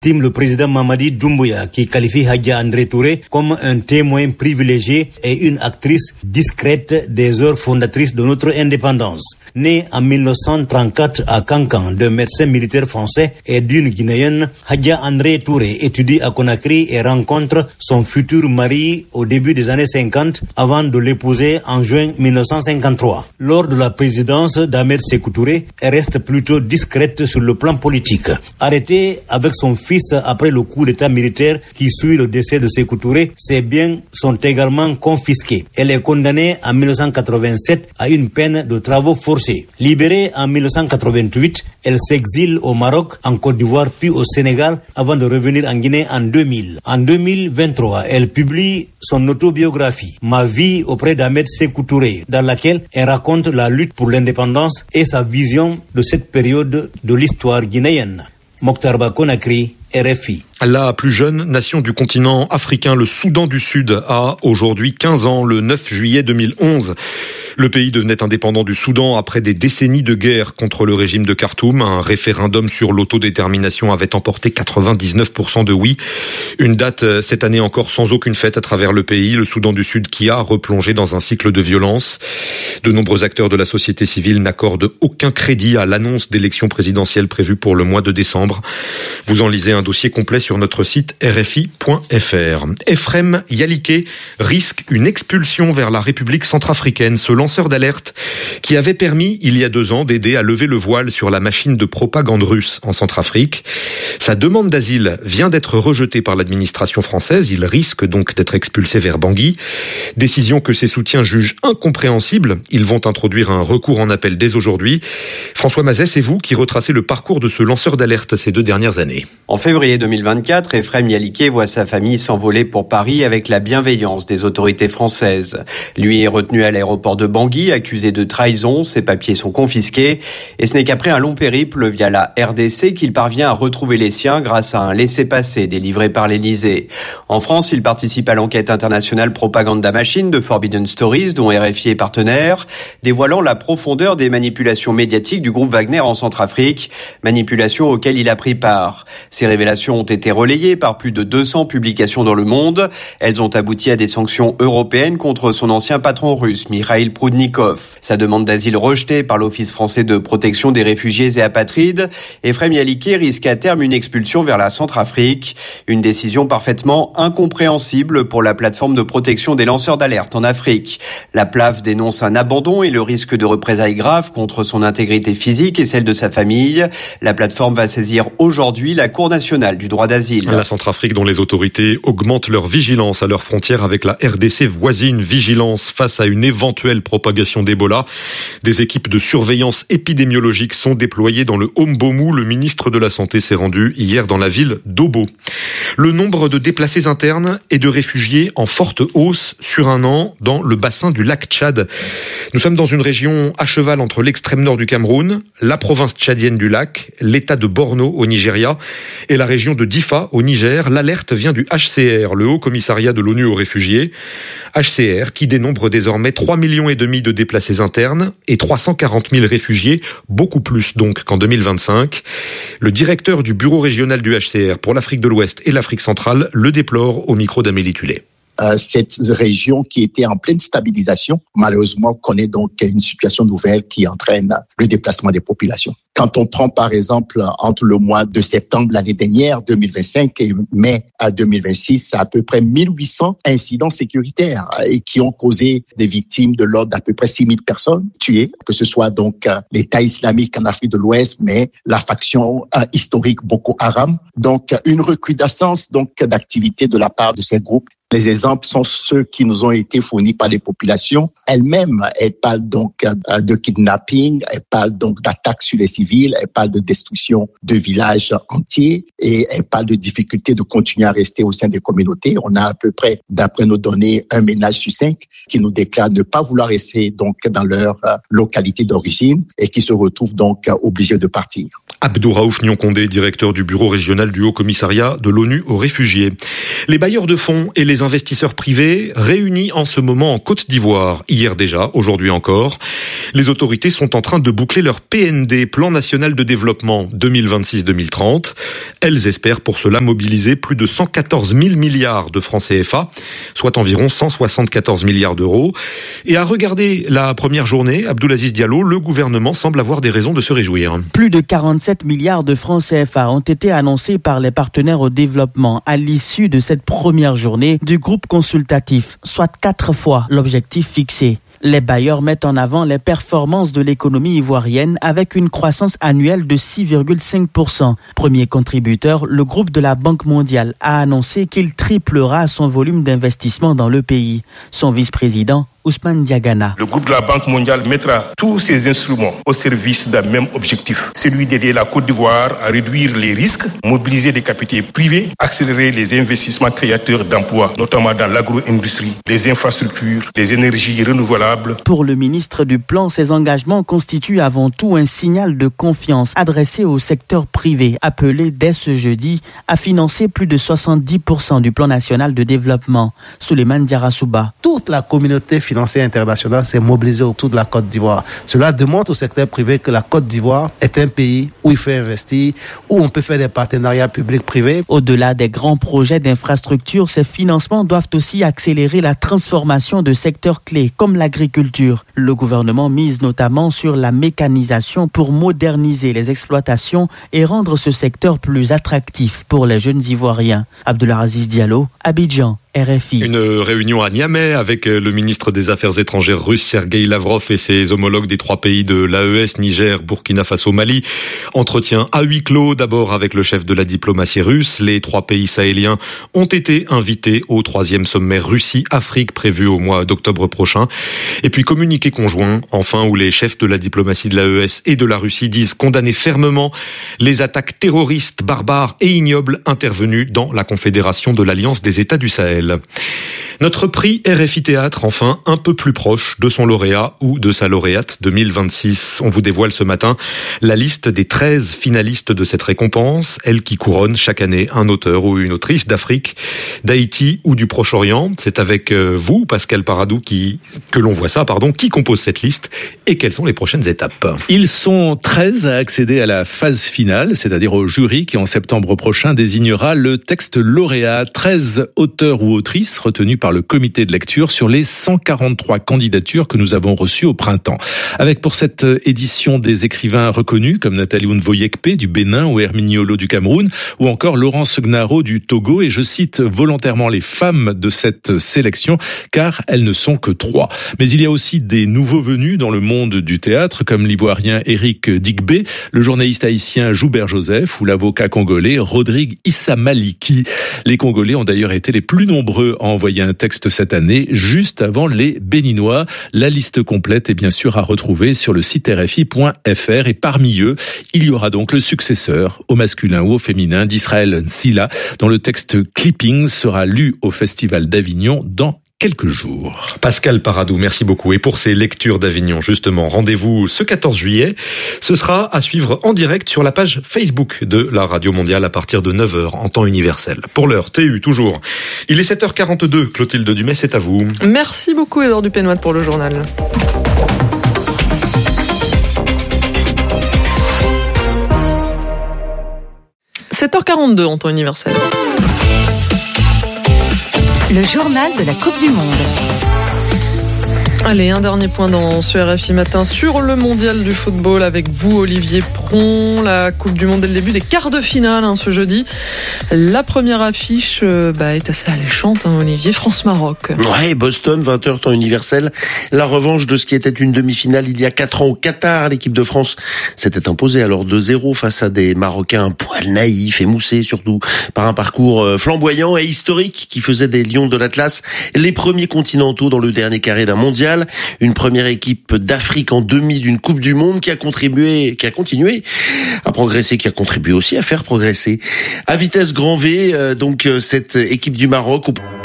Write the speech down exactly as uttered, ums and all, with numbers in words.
Tim, le président Mamadi Doumbouya, qui qualifie Hadja André Touré comme un témoin privilégié et une actrice discrète des heures fondatrices de notre indépendance. Né en mille neuf cent trente-quatre à Kankan d'un médecin militaire français et d'une Guinéenne, Hadja André Touré étudie à Conakry et rencontre son futur mari au début des années cinquante avant de l'épouser en juin mille neuf cent cinquante-trois. Lors de la présidence d'Ahmed Sékou Touré, elle reste plutôt discrète sur le plan politique. Arrêtée avec son fils après le coup d'état militaire qui suit le décès de Sékou Touré, ses biens sont également confisqués. Elle est condamnée en mille neuf cent quatre-vingt-sept à une peine de travaux forcés. Libérée en mille neuf cent quatre-vingt-huit, elle s'exile au Maroc, en Côte d'Ivoire puis au Sénégal avant de revenir en Guinée en deux mille. En deux mille vingt-trois, elle publie son autobiographie « Ma vie auprès d'Ahmed Sékou Touré » dans laquelle elle raconte la lutte pour l'indépendance et sa vision de cette période de l'histoire guinéenne. Mokhtar Ba, Conakry, R F I. La plus jeune nation du continent africain, le Soudan du Sud, a aujourd'hui quinze ans, le neuf juillet deux mille onze. Le pays devenait indépendant du Soudan après des décennies de guerre contre le régime de Khartoum. Un référendum sur l'autodétermination avait emporté quatre-vingt-dix-neuf pour cent de oui. Une date cette année encore sans aucune fête à travers le pays. Le Soudan du Sud qui a replongé dans un cycle de violence. De nombreux acteurs de la société civile n'accordent aucun crédit à l'annonce d'élections présidentielles prévues pour le mois de décembre. Vous en lisez un dossier complet sur notre site R F I point F R. Efrem Yaliké risque une expulsion vers la République centrafricaine. Ce lanceur d'alerte qui avait permis, il y a deux ans, d'aider à lever le voile sur la machine de propagande russe en Centrafrique. Sa demande d'asile vient d'être rejetée par l'administration française. Il risque donc d'être expulsé vers Bangui. Décision que ses soutiens jugent incompréhensible. Ils vont introduire un recours en appel dès aujourd'hui. François Mazet, c'est vous qui retracez le parcours de ce lanceur d'alerte ces deux dernières années. En février deux mille vingt-quatre, Efrem Yaliké voit sa famille s'envoler pour Paris avec la bienveillance des autorités françaises. Lui est retenu à l'aéroport de Bangui, accusé de trahison. Ses papiers sont confisqués. Et ce n'est qu'après un long périple via la R D C qu'il parvient à retrouver les siens grâce à un laissez-passer délivré par l'Élysée. En France, il participe à l'enquête internationale Propaganda Machine de Forbidden Stories, dont R F I est partenaire, dévoilant la profondeur des manipulations médiatiques du groupe Wagner en Centrafrique, manipulations auxquelles il a pris part. Ces révélations ont été relayées par plus de deux cents publications dans le monde. Elles ont abouti à des sanctions européennes contre son ancien patron russe, Mikhail Prudnikov. Sa demande d'asile rejetée par l'Office français de protection des réfugiés et apatrides, Efrem Yaliké risque à terme une expulsion vers la Centrafrique. Une décision parfaitement incompréhensible pour la plateforme de protection des lanceurs d'alerte en Afrique. La P L A F dénonce un abandon et le risque de représailles graves contre son intégrité physique et celle de sa famille. La plateforme va saisir aujourd'hui la Cour nationale du droit d'asile. La Centrafrique dont les autorités augmentent leur vigilance à leurs frontières avec la R D C voisine. Vigilance face à une éventuelle propagation d'Ebola. Des équipes de surveillance épidémiologique sont déployées dans le Hombomou. Le ministre de la Santé s'est rendu hier dans la ville d'Obo. Le nombre de déplacés internes et de réfugiés en forte hausse sur un an dans le bassin du lac Tchad. Nous sommes dans une région à cheval entre l'extrême nord du Cameroun, la province tchadienne du lac, l'état de Borno au Nigeria et la région de Difa au Niger. L'alerte vient du H C R, le Haut Commissariat de l'ONU aux réfugiés. H C R qui dénombre désormais trois millions et demi de déplacés internes et trois cent quarante mille réfugiés, beaucoup plus donc qu'en deux mille vingt-cinq. Le directeur du bureau régional du H C R pour l'Afrique de l'Ouest et l'Afrique centrale le déplore au micro d'Amélie Tullet. Euh, cette région qui était en pleine stabilisation, malheureusement, connaît donc une situation nouvelle qui entraîne le déplacement des populations. Quand on prend par exemple entre le mois de septembre l'année dernière, deux mille vingt-cinq, et mai deux mille vingt-six, c'est à peu près mille huit cents incidents sécuritaires et qui ont causé des victimes de l'ordre d'à peu près six mille personnes tuées, que ce soit donc l'État islamique en Afrique de l'Ouest, mais la faction euh, historique Boko Haram. Donc une recrudescence donc d'activité de la part de ces groupes. Les exemples sont ceux qui nous ont été fournis par les populations elles-mêmes. Elles parlent donc de kidnapping, elles parlent donc d'attaques sur les civils, elles parlent de destruction de villages entiers et elles parlent de difficultés de continuer à rester au sein des communautés. On a à peu près, d'après nos données, un ménage sur cinq qui nous déclare ne pas vouloir rester donc dans leur localité d'origine et qui se retrouvent donc obligés de partir. Abdouraouf Nyonkondé, directeur du bureau régional du Haut Commissariat de l'ONU aux réfugiés. Les bailleurs de fonds et les des investisseurs privés réunis en ce moment en Côte d'Ivoire. Hier déjà, aujourd'hui encore. Les autorités sont en train de boucler leur P N D, Plan National de Développement deux mille vingt-six deux mille trente. Elles espèrent pour cela mobiliser plus de cent quatorze mille milliards de francs C F A, soit environ cent soixante-quatorze milliards d'euros. Et à regarder la première journée, Abdoulaziz Diallo, le gouvernement semble avoir des raisons de se réjouir. Plus de quarante-sept milliards de francs C F A ont été annoncés par les partenaires au développement à l'issue de cette première journée du groupe consultatif, soit quatre fois l'objectif fixé. Les bailleurs mettent en avant les performances de l'économie ivoirienne avec une croissance annuelle de six virgule cinq pour cent. Premier contributeur, le groupe de la Banque mondiale a annoncé qu'il triplera son volume d'investissement dans le pays. Son vice-président, Ousmane Diagana. Le groupe de la Banque mondiale mettra tous ses instruments au service d'un même objectif, celui d'aider la Côte d'Ivoire à réduire les risques, mobiliser des capitaux privés, accélérer les investissements créateurs d'emplois, notamment dans l'agro-industrie, les infrastructures, les énergies renouvelables. Pour le ministre du Plan, ces engagements constituent avant tout un signal de confiance adressé au secteur privé, appelé dès ce jeudi à financer plus de soixante-dix pour cent du Plan national de développement. Souleymane Diarra-Souba. Toute la communauté financière internationale s'est mobilisée autour de la Côte d'Ivoire. Cela démontre au secteur privé que la Côte d'Ivoire est un pays où il faut investir, où on peut faire des partenariats publics-privés. Au-delà des grands projets d'infrastructure, ces financements doivent aussi accélérer la transformation de secteurs clés comme l'agriculture. Le gouvernement mise notamment sur la mécanisation pour moderniser les exploitations et rendre ce secteur plus attractif pour les jeunes Ivoiriens. Abdoulaziz Diallo, Abidjan. R F I. Une réunion à Niamey avec le ministre des Affaires étrangères russe Sergueï Lavrov et ses homologues des trois pays de l'A E S, Niger, Burkina Faso, Mali. Entretien à huis clos, d'abord avec le chef de la diplomatie russe. Les trois pays sahéliens ont été invités au troisième sommet Russie-Afrique prévu au mois d'octobre prochain. Et puis communiqué conjoint, enfin, où les chefs de la diplomatie de l'A E S et de la Russie disent condamner fermement les attaques terroristes, barbares et ignobles intervenues dans la Confédération de l'Alliance des États du Sahel. Notre prix R F I Théâtre, enfin, un peu plus proche de son lauréat ou de sa lauréate deux mille vingt-six. On vous dévoile ce matin la liste des treize finalistes de cette récompense, elle qui couronne chaque année un auteur ou une autrice d'Afrique, d'Haïti ou du Proche-Orient. C'est avec vous, Pascal Paradou, qui, que l'on voit ça, pardon, qui compose cette liste et quelles sont les prochaines étapes. Ils sont treize à accéder à la phase finale, c'est-à-dire au jury qui en septembre prochain désignera le texte lauréat. treize auteurs ou autrices retenus par le comité de lecture sur les cent quarante-trois candidatures que nous avons reçues au printemps. Avec pour cette édition des écrivains reconnus comme Nathalie Nvoyekpe du Bénin ou Herminiolo du Cameroun ou encore Laurence Gnaro du Togo, et je cite volontairement les femmes de cette sélection car elles ne sont que trois. Mais il y a aussi des nouveaux venus dans le monde du théâtre comme l'ivoirien Eric Digbé, le journaliste haïtien Joubert Joseph ou l'avocat congolais Rodrigue Issa Maliki. Les Congolais ont d'ailleurs été les plus nombreux à envoyer un texte cette année, juste avant les Béninois. La liste complète est bien sûr à retrouver sur le site R F I point F R et parmi eux, il y aura donc le successeur, au masculin ou au féminin, d'Israël Nsila, dont le texte Clipping sera lu au Festival d'Avignon dans quelques jours. Pascal Paradou, merci beaucoup. Et pour ces lectures d'Avignon, justement, rendez-vous ce quatorze juillet. Ce sera à suivre en direct sur la page Facebook de la Radio Mondiale à partir de neuf heures en temps universel. Pour l'heure, T U toujours. Il est sept heures quarante-deux. Clotilde Dumais, c'est à vous. Merci beaucoup, Edouard Dupénois, pour le journal. sept heures quarante-deux en temps universel. Le journal de la Coupe du Monde. Allez, un dernier point dans ce R F I Matin sur le mondial du football avec vous, Olivier Pron. La Coupe du Monde dès le début des quarts de finale hein, ce jeudi. La première affiche euh, bah, est assez alléchante, hein, Olivier. France-Maroc. Ouais, Boston, vingt heures temps universel. La revanche de ce qui était une demi-finale il y a quatre ans au Qatar. L'équipe de France s'était imposée alors deux zéro face à des Marocains un poil naïfs et moussés surtout par un parcours flamboyant et historique qui faisait des Lions de l'Atlas les premiers continentaux dans le dernier carré d'un mondial. Une première équipe d'Afrique en demi d'une Coupe du Monde qui a contribué, qui a continué à progresser, qui a contribué aussi à faire progresser. À vitesse grand V, donc cette équipe du Maroc.